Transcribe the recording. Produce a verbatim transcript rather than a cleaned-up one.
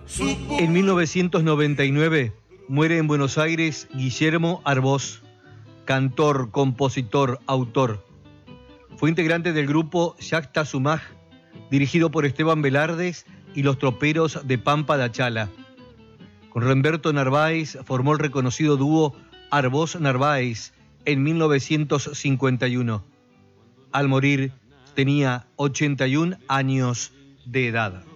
En mil novecientos noventa y nueve muere en Buenos Aires Guillermo Arbós, cantor, compositor, autor. Fue integrante del grupo Yacta Sumaj, dirigido por Esteban Velardes y los troperos de Pampa de Achala. Con Remberto Narváez formó el reconocido dúo Arbós-Narváez en mil novecientos cincuenta y uno. Al morir tenía ochenta y un años de edad.